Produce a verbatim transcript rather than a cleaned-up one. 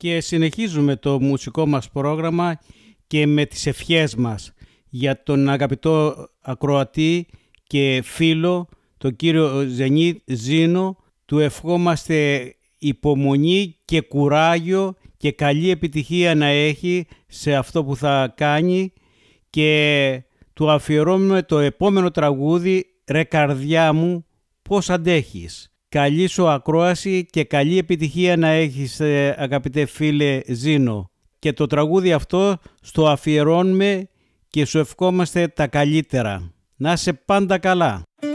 Και συνεχίζουμε το μουσικό μας πρόγραμμα και με τις ευχές μας για τον αγαπητό ακροατή και φίλο, τον κύριο Ζενίτ Ζήνο. Του ευχόμαστε υπομονή και κουράγιο και καλή επιτυχία να έχει σε αυτό που θα κάνει, και του αφιερώνουμε το επόμενο τραγούδι «Ρε καρδιά μου, πώς αντέχεις». Καλή σου ακρόαση και καλή επιτυχία να έχεις, αγαπητέ φίλε Ζήνο. Και το τραγούδι αυτό στο αφιερώνουμε και σου ευχόμαστε τα καλύτερα. Να είσαι πάντα καλά.